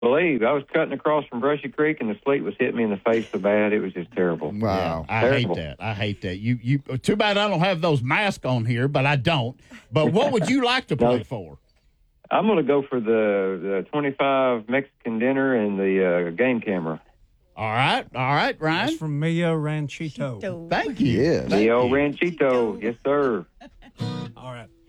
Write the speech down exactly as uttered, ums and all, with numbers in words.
believe. I was cutting across from Brushy Creek, and the sleet was hitting me in the face so bad, it was just terrible. Wow. I Terrible. hate that. I hate that. You, you. Too bad I don't have those masks on here, but I don't. But what would you like to play No. for? I'm going to go for the, the twenty-five Mexican dinner and the uh, game camera. All right. All right, Ryan. That's from Mio Ranchito. Thank you. Yeah. Thank The old you. Ranchito. Yes, sir. All right.